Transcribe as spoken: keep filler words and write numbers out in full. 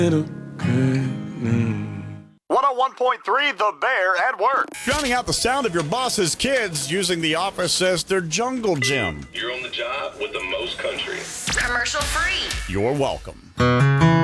one oh one point three The Bear at Work. Drowning out the sound of your boss's kids using the office as their jungle gym. You're on the job with the most country. Commercial free. You're welcome.